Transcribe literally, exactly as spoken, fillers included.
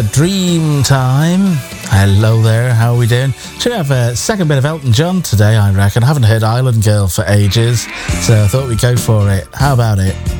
Dream Time. Hello there, how are we doing? Should have a second bit of Elton John today, I reckon. I haven't heard Island Girl for ages, so I thought we'd go for it. How about it?